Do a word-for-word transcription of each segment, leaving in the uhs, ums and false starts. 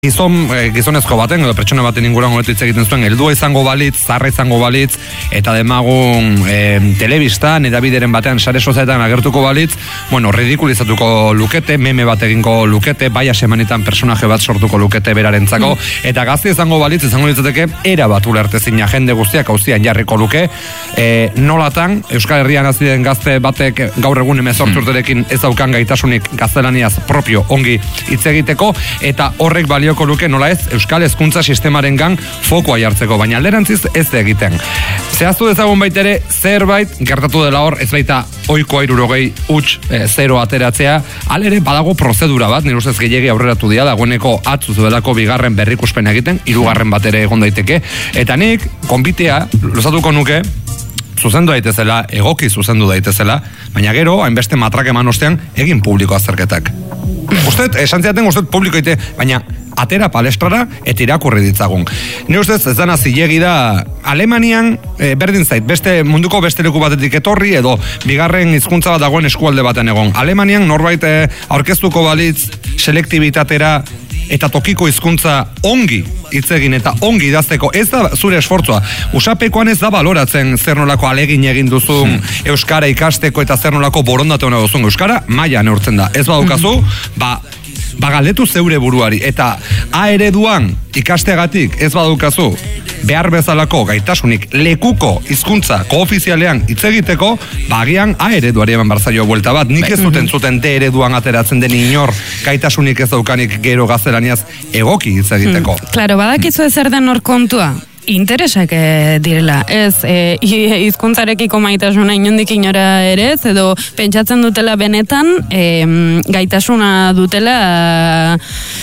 Gizon, eh, gizonezko baten, edo pertsona baten inguruan honetu hitz egiten zuen, heldua izango balitz, zarra izango balitz, eta demagun eh, telebistan, edabideren batean, sare sozialetan agertuko balitz, bueno, ridikulizatuko lukete, meme bat egingo lukete, baia semanetan personaje bat sortuko lukete berarentzako, mm. eta gazte izango balitz, izango litzateke, era bat ulertezina jende guztiak auzian jarriko luke, eh, nolatan, Euskal Herrian hasi den gazte batek gaur egun hemezortzi urterekin ez daukan gaitasunik gaztelaniaz propio ongi hitz egiteko, eta horrek balio luke nola ez Euskal Hezkuntza sistemaren gan fokoa jartzeko, baina alderantziz ez da egiten. Zehaztu dezagun baitere zerbait gertatu dela hor, ez baita oikoa hirurogei huts e, zero ateratzea, alere badago prozedura bat, nire ustez gehiegi aurreratu dira, dagoeneko atzu zuelako bigarren berrikuspen egiten, hirugarren bat ere egon daiteke, eta nik konbitea luzatuko nuke zuzendu daitezela, egoki zuzendu daitezela, baina gero, hainbeste matrak eman ostean, egin publiko azterketak. Usted, esan ziaten, usted publiko ite, baina atera palestrara eta irakurri ditzagun. Ni ustez ez dana zilegi da Alemanian e, berdin zait, beste munduko beste leku batetik etorri edo bigarren hizkuntza bat dagoen eskualde baten egon. Alemanian norbait e, aurkeztuko balitz selektibitatera eta tokiko hizkuntza ongi hitz egin eta ongi idazteko, ez da zure esfortzua. Usapekoan ez da baloratzen zer nolako alegin egin duzun hmm. euskara ikasteko eta zer nolako borondate hona duzun euskara, maila neurtzen da. Ez badukazu, hmm. ba ba galdetu zeure buruari, eta A ereduan ikasteagatik ez badukazu behar bezalako gaitasunik lekuko hizkuntza koofizialean hitz egiteko, bagian A ereduari eman barzaio buelta bat. Nik ez zuten zuten D ereduan ateratzen den inor gaitasunik ez daukanik gero gaztelaniaz egoki hitz egiteko. Hmm. Claro, badakizu ezer den hor kontua. Interesak e, direla, ez e, hizkuntzarekiko maitasuna inondik inora ere ez, edo pentsatzen dutela benetan e, gaitasuna dutela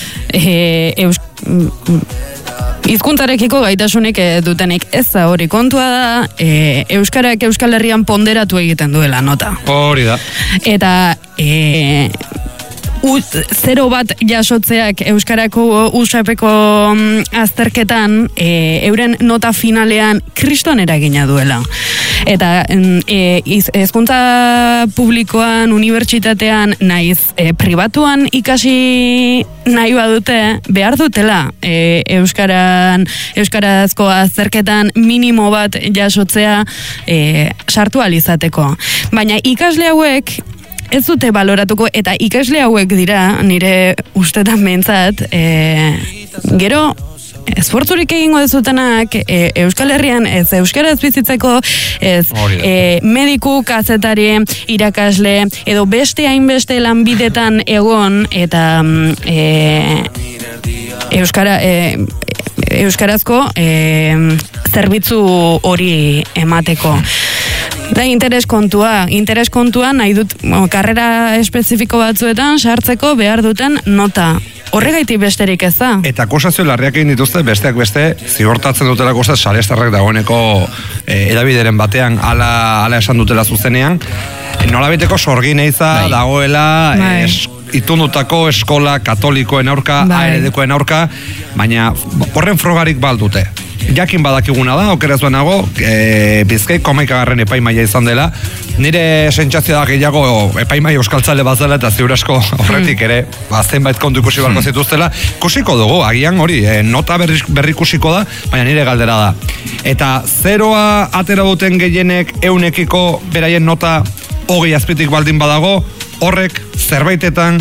e, eus, hizkuntzarekiko gaitasunik e, dutenik, ez da hori kontua da e, euskarak Euskal Herrian ponderatu egiten duela nota. Hori da. Eta e, U, zero bat jasotzeak euskarako usapeko azterketan e, euren nota finalean kriston eragina duela. Eta e, hezkuntza publikoan, unibertsitatean, naiz e, pribatuan ikasi nahi badute, behar dutela e, euskaran, euskarazko azterketan minimo bat jasotzea e, sartu alizateko. Baina ikasle hauek ez dute baloratuko, eta ikasle hauek dira, nire ustetan behintzat, e, gero, esfortzurik egingo dezutenak, e, Euskal Herrian ez euskaraz bizitzeko, ez e, mediku, kazetari, irakasle, edo beste hainbeste lanbidetan egon, eta e, euskara, e, euskarazko e, zerbitzu hori emateko. Da interes kontua, interes kontua nahi dut karrera espezifiko batzuetan sartzeko behar duten nota. Horregaitik besterik ez da. Eta akusazio larriak egin dituzte besteak beste ziurtatzen dutela gozat salestarrak dagoeneko e, edabideren batean ala, ala esan dutela zuzenean. Nolabiteko sorgin eiza bai. Dagoela es, itundutako eskola katolikoen aurka, bai. A eredukoen aurka, baina horren frogarik baldute. Jakin badakiguna da, okeraz nago, e, Bizkaiko hamaikagarren epaimaia izan dela, nire sentsazioa da gehiago epaimaia euskaltzale bat zela eta ziur asko horretik ere, ba, zenbait kontu ikusi barko zituztela, kusiko dugu, agian hori, e, nota berri, berri kusiko da, baina nire galdera da. Eta zeroa atera duten gehienek eunekiko beraien nota hogei azpitik baldin badago, horrek zerbaitetan,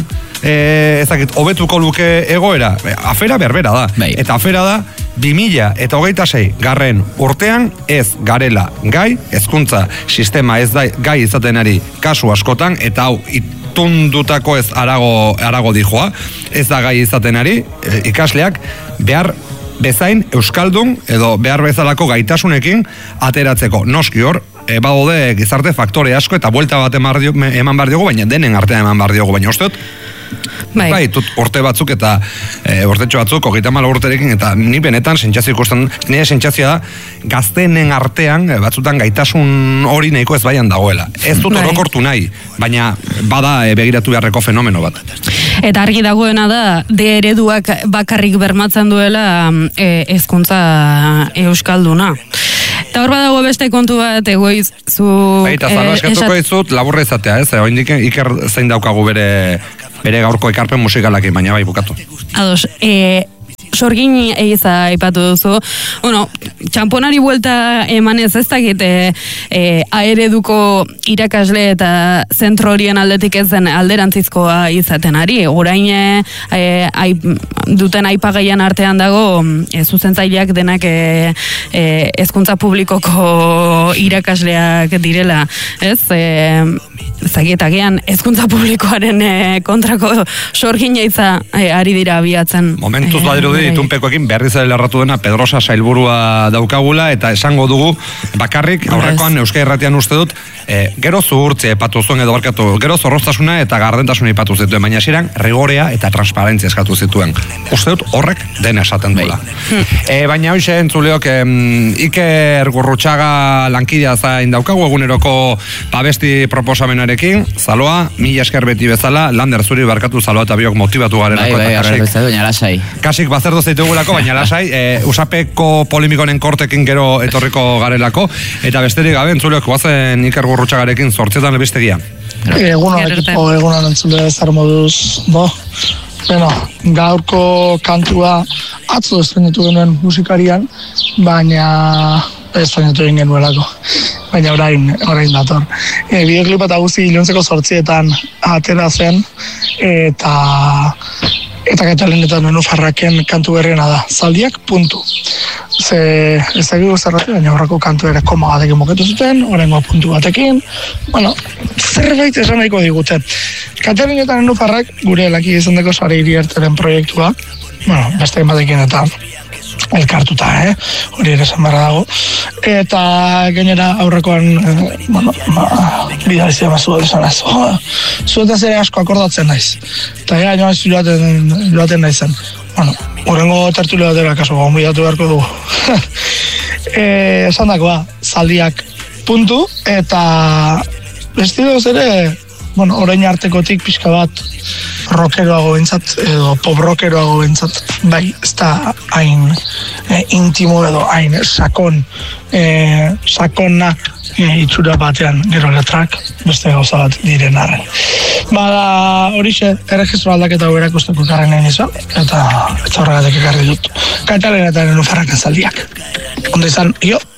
e, ezakit, hobetuko luke egoera, afera berbera da, bai. Eta afera da, bi mila eta hogeita sei garren urtean ez garela gai, hezkuntza sistema ez da gai izatenari kasu askotan, eta hau itundutako ez arago, arago dijoa, ez da gai izatenari, ikasleak behar bezain euskaldun edo behar bezalako gaitasunekin ateratzeko. Noski hor, e, badaude gizarte faktore asko eta buelta bat eman behar diogu, baina denen artean eman behar diogu, baina usteot, bai, bai tut, urte batzuk eta e, urtetxo batzuk, hogeita hamar urterekin, eta ni benetan sentsazio ikusten, nire sentsazioa da gazteenen artean e, batzutan gaitasun hori nahiko ez baian dagoela. Ez dut orokortu nahi, baina bada e, begiratu beharreko fenomeno bat. Eta argi dagoena da, D ereduak bakarrik bermatzen duela e, hezkuntza euskalduna. Eta hor badago beste kontu bat egoiz zu... Eta zara eskatuko izut laburra izatea, ez? Oindik iker zein daukagu bere bere gaurko ekarpen musikalakin, baina bai bukatu. Ados, e, sorgin eiza aipatu duzu. Bueno, txamponari buelta emanez ez dakit e, e, aereduko irakasle eta zentro horien aldetik ez den alderantzizkoa izaten ari. Orain e, e, aip, duten aipagaian artean dago e, zuzentzaileak denak e, e, hezkuntza publikoko irakasleak direla. Ez? E, Zagietagean hezkuntza publikoaren e, kontrako sorgin eiza e, ari dira abiatzen. Momentuz badirudi itunpekoekin berriz ere lerratu dena Pedrosa sailburua daukagula eta esango dugu bakarrik aurrekoan Euskadi Irratian uste dut e, gero zuhurtzia epatu zuen edo barkatu, gero zorroztasuna eta gardentasuna ipatu zituen, baina ziren rigorea eta transparentzia eskatu zituen. Uste dut horrek dena esaten duela. e, baina hoxe entzuleok em, Iker Gurrutxaga lankidea zain daukagu eguneroko babesti proposamenarekin, Zaloa, mila esker beti bezala, Lander zuri barkatu Zaloa eta biok motibatu garelako. Bai, bai, kasik, baina lasai. Kasik bazerdo zaitugulako, baina lasai, e, usapeko polimikonen kortekin gero etorriko garelako, eta besterik gabe entzuleok guazen Iker Gurrutxagarekin zortzietan lebistegia. Egun horrekipo, egunan entzule zar moduz, bo. Bueno, gaurko kantua atzo estrenetu genuen musikarian, baina estrenetu egin genuelako. Baina orain, orain dator. E, Bideoklip eta guzti iluntzeko zortzietan atera zen, eta eta Katalenetan nenu farraken kantu berriena da. Zaldiak puntu. Ze ez dakigu zerratu, baina horreko kantu ere koma batekin moketu zuten, oraingo puntu batekin. Bueno, zerbait esan nahiko diguten. Katalenetan nenu farrak gure laki izandeko sare iriarteren proiektua, bueno, beste batekin eta elkartuta, eh? Hori ere esan barra dago. Eta gainera aurrekoan, eh, bueno, ba, bidalizia mazu esan ez. Oh, zuetaz ere asko akordatzen naiz. Eta ega joan joaten, joaten naizen. Bueno, horrengo tertulio dela kaso, gonbidatu beharko dugu. e, esan dakoa, zaldiak puntu, eta bestidoz ere, bueno, orain artekotik pixka bat rockeroago bentsat, edo pop rockeroago bentsat, bai, ez da hain e, intimo edo hain sakon, e, sakona e, itxura batean gero letrak, beste gauza bat diren arren. Bada horixe, erregistro aldaketa hau erakusteko karren egin izan, eta eta horregatik ekarri dut. Katalenetan enu farraken zaldiak. Ondo izan, jo.